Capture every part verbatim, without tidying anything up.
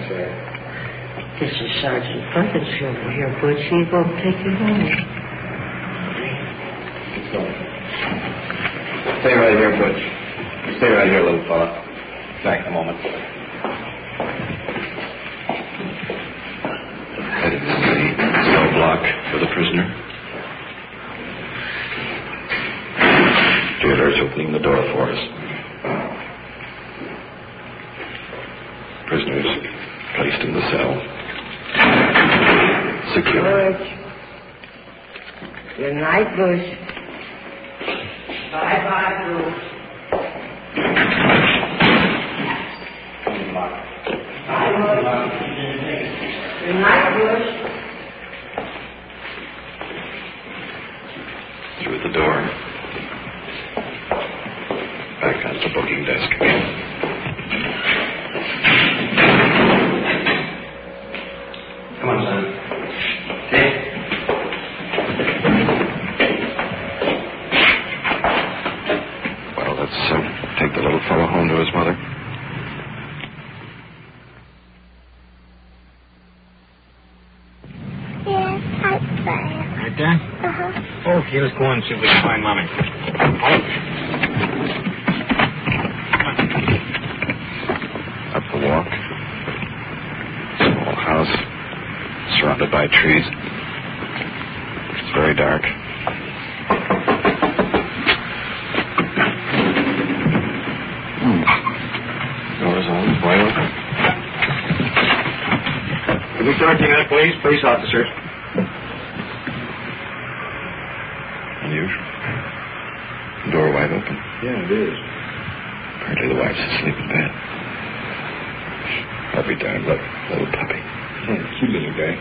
sir. This is Sergeant Perkins over here, Butch. He won't take you home. Let's go. Stay right here, Butch. Stay right here, little fella. Back in a moment. Headed to the cell block for the prisoner. Jailer's opening the door for us. Prisoners placed in the cell. Secure. Butch. Good night, Bush. Bye-bye, Bush. Bye, Bush. Good night, Bush. Through the door. Back onto the booking desk again. Come on, son. Hey. Well, let's uh, take the little fellow home to his mother. Yes, I'm there. Right there? Uh-huh. Okay, let's go on and see if we can find Mommy. Up the walk. Small house. Surrounded by trees. It's very dark. Hmm. Doors on, wide open. Could we start taking that, please? Police officer. Unusual. Door wide open. Yeah, it is. Apparently the wife's asleep in bed. I'll be darned, look, little puppy. Yeah, cute little guy.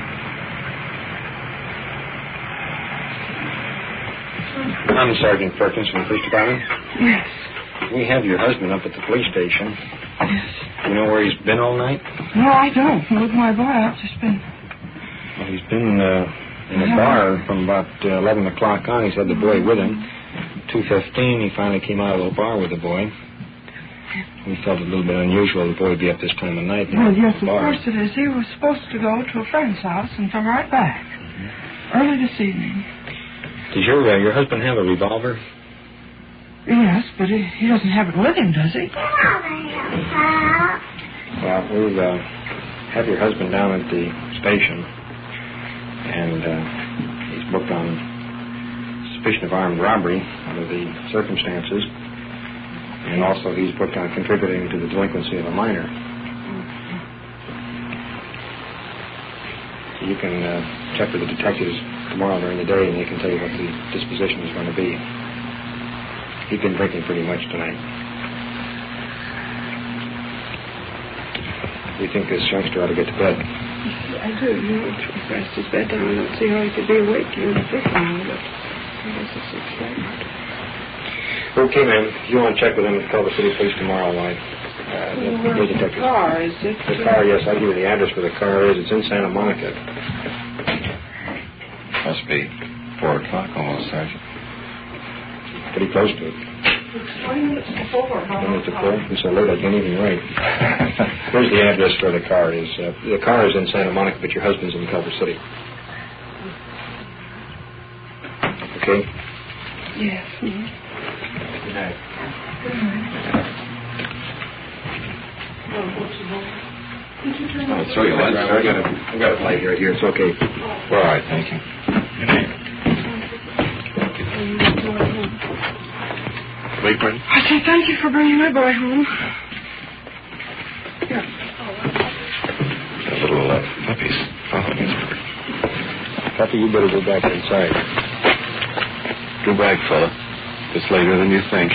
I'm Sergeant Perkins from the police department. Yes. We have your husband up at the police station. Yes. You know where he's been all night? No, I don't. Look, my boy, I've just been... Well, he's been uh, in a bar from about uh, eleven o'clock on. He's had the boy with him. two fifteen, he finally came out of the bar with the boy. We felt it a little bit unusual the boy be up this time of night. Well, yes, of bar. course it is. He was supposed to go to a friend's house and come right back. Mm-hmm. Early this evening. Does your, uh, your husband have a revolver? Yes, but he, he doesn't have it with him, does he? Well, we'll uh, have your husband down at the station. And uh, he's booked on suspicion of armed robbery under the circumstances. And also he's booked on contributing to the delinquency of a minor. So you can uh, check with the detectives tomorrow during the day and they can tell you what the disposition is going to be. He's been drinking pretty much tonight. We think this youngster ought to get to bed. I do. You know, to rest his bed down. I don't see how he could be awake during the big long, but I guess it's excitement. Okay, ma'am. If you want to check with them at Culver City Police tomorrow, like, uh, the, Where's the the detectives. car? Is it? The car, yes. I'll give you the address where the car is. It's in Santa Monica. Must be four o'clock almost, Sergeant. Pretty close to it. It's twenty minutes before. Twenty minutes before. It's so late I can't even write. Here's the address where the car is. Uh, the car is in Santa Monica, but your husband's in Culver City. Okay? Yes. Mm-hmm. Good night. Good night. Oh, what's the matter? Did you turn Oh, off throw your lunch. I got a, I got a light here. Here, it's okay. All right, thank you. Good night. Wait, Brent. I say thank you for bringing my boy home. Here. The little uh, puppies following us. Puppy, you better go back inside. Go back, fella. It's later than you think.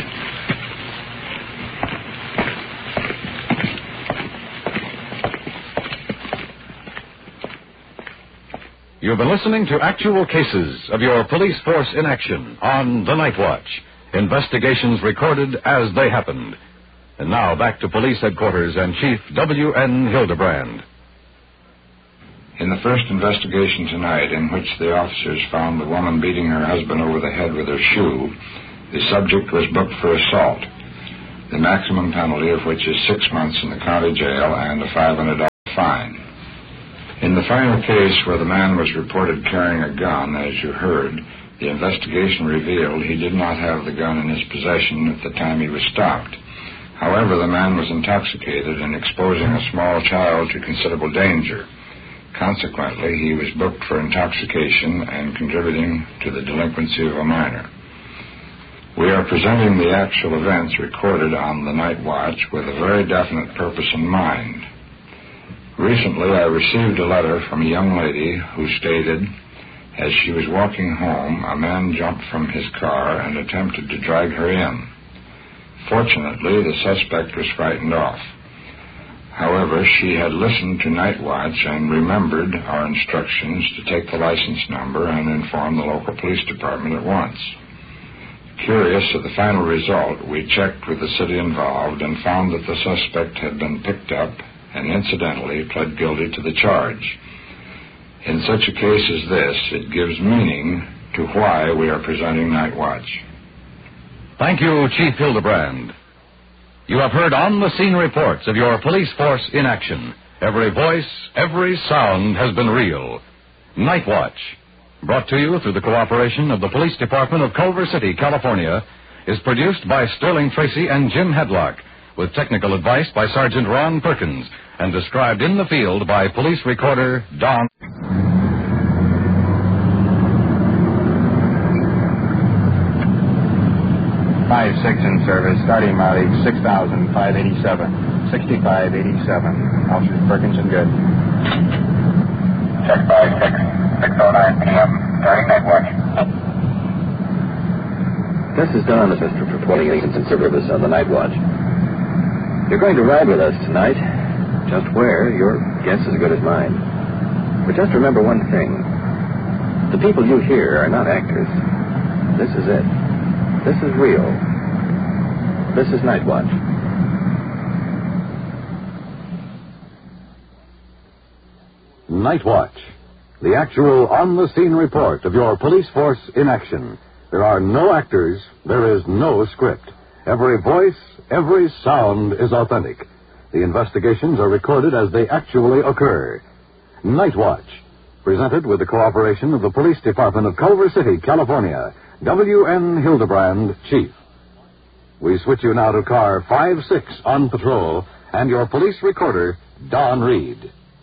You've been listening to actual cases of your police force in action on The Night Watch. Investigations recorded as they happened. And now back to police headquarters and Chief W N Hildebrand. In the first investigation tonight, in which the officers found the woman beating her husband over the head with her shoe, the subject was booked for assault, the maximum penalty of which is six months in the county jail and a five hundred dollars fine. In the final case where the man was reported carrying a gun, as you heard, the investigation revealed he did not have the gun in his possession at the time he was stopped. However, the man was intoxicated and exposing a small child to considerable danger. Consequently, he was booked for intoxication and contributing to the delinquency of a minor. We are presenting the actual events recorded on the night watch with a very definite purpose in mind. Recently, I received a letter from a young lady who stated, as she was walking home, a man jumped from his car and attempted to drag her in. Fortunately, the suspect was frightened off. However, she had listened to Night Watch and remembered our instructions to take the license number and inform the local police department at once. Curious of the final result, we checked with the city involved and found that the suspect had been picked up and incidentally pled guilty to the charge. In such a case as this, it gives meaning to why we are presenting Night Watch. Thank you, Chief Hildebrand. You have heard on-the-scene reports of your police force in action. Every voice, every sound has been real. Night Watch, brought to you through the cooperation of the Police Department of Culver City, California, is produced by Sterling Tracy and Jim Hedlock, with technical advice by Sergeant Ron Perkins, and described in the field by Police Recorder Don. five six in service, starting mileage six thousand five hundred eighty-seven, sixty-five eighty-seven. Officers Perkins and Good. Check five six, six oh nine p.m., starting Night Watch. This is Don, Mister reporting agents and service on the Night Watch. You're going to ride with us tonight. Just where, your guess is as good as mine. But just remember one thing. The people you hear are not actors. This is it. This is real. This is Night Watch. Night Watch, the actual on-the-scene report of your police force in action. There are no actors, there is no script. Every voice, every sound is authentic. The investigations are recorded as they actually occur. Night Watch, presented with the cooperation of the Police Department of Culver City, California. W N Hildebrand, Chief. We switch you now to car five six on patrol and your police recorder, Don Reed.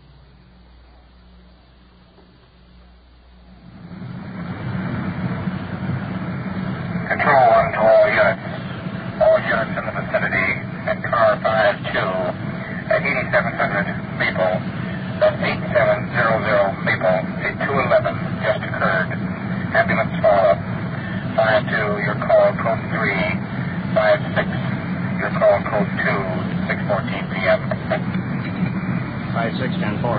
Control one to all units. All units in the vicinity at car five two at eighty-seven hundred Maple. That's eighty-seven hundred Maple. A two eleven just occurred. Ambulance follow-up. five two, your call code three. five six, your call code two. six fourteen p.m. five six, ten four.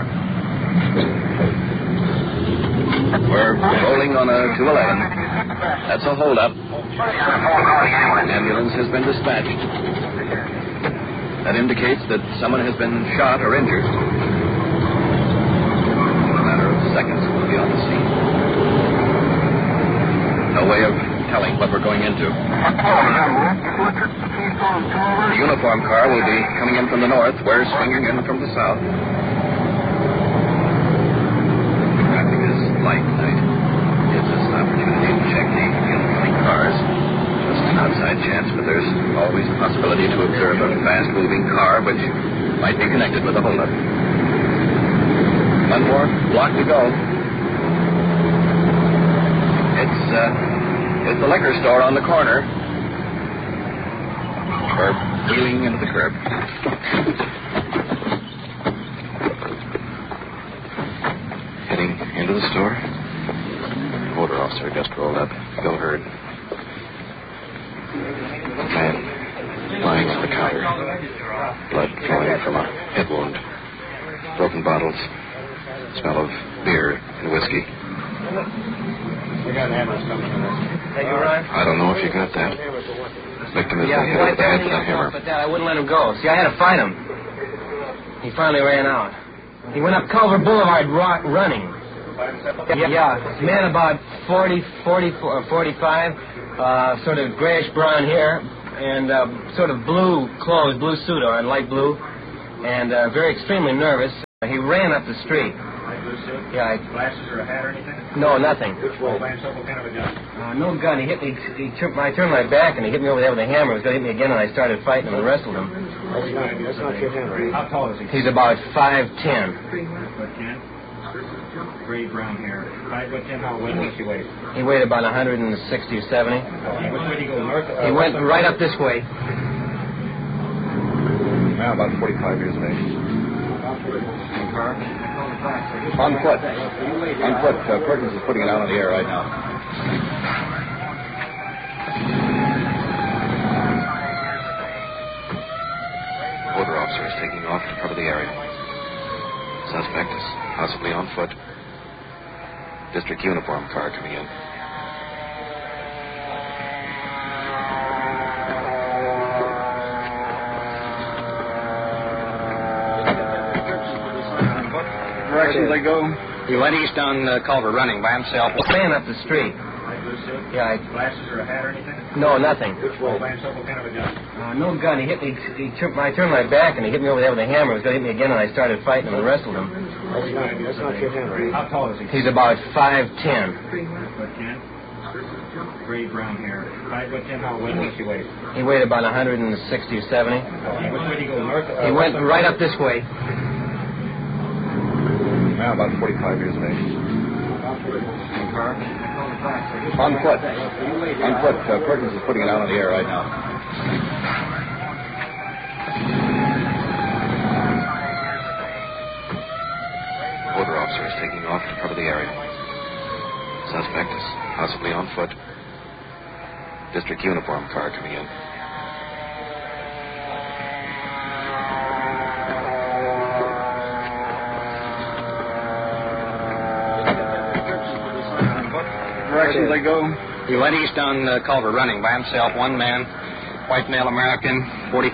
We're rolling on a two eleven. That's a holdup. Ambulance has been dispatched. That indicates that someone has been shot or injured. In a matter of seconds, we'll be on the scene. No way of telling what we're going into. The uniform car will be coming in from the north. We're swinging in from the south. Traffic is light tonight. Gives us an opportunity to check the incoming cars. Just an outside chance, but there's always a possibility to observe a fast-moving car which might be connected with a holdup. One more block to go. It's, uh, it's the liquor store on the corner. We're wheeling into the curb. Heading into the store. The motor officer just rolled up. Bill Hurd. Man lying on the counter. Blood flowing from a head wound. Broken bottles. Smell of beer and whiskey. We got hammers coming in us. Hey, you all right? I don't know if you got that. Victim is Yeah, the he head right with the there head in with the a hammer. but that I wouldn't let him go. See, I had to fight him. He finally ran out. He went up Culver Boulevard rock, running. Yeah, yeah, man about forty, forty, forty-five, uh, sort of grayish brown hair, and uh, sort of blue clothes, blue suit on, light blue, and uh, very extremely nervous. He ran up the street. Yeah, I... Glasses or a hat or anything? No, nothing. All by himself, what kind of a gun? Uh, no gun. He hit me. He took my, I turned my back and he hit me over there with a hammer. He was going to hit me again, and I started fighting him and wrestled him. That's not, that's not your hammer. How tall is he? He's about five ten. Foot ten. Gray brown hair. Five foot ten. How much he weigh? He weighed about one hundred sixty or seventy. Which way did he go? North? He went right up this way. Now about forty-five years of age. Car? On foot. On foot. Uh, Perkins is putting it out on the air right now. Border officer is taking off to cover the area. Suspect is possibly on foot. District uniform car coming in. Directions they go? He went east on uh, Culver running by himself. Ran up the street. Yeah, I... Glasses or a hat or anything? No, nothing. All by himself, what kind of a gun? Uh, no gun. He hit me. He took my, I turned my back and he hit me over there with a hammer. He was going to hit me again, and I started fighting him and wrestled him. That's not, that's not your hammer. How tall is he? He's about five ten. Foot ten. Gray brown hair. Five foot ten. How much he weigh? He weighed about one hundred sixty or seventy. Which way did he go? North? He went right up this way. Now about forty-five years of age. Car? On foot. On foot. Uh, Perkins is putting it out on the air right now. Border officer is taking off to cover the area. Suspect is possibly on foot. District uniform car coming in. Directions they go? He went east on uh, Culver running by himself. One man, white male American, forty-five.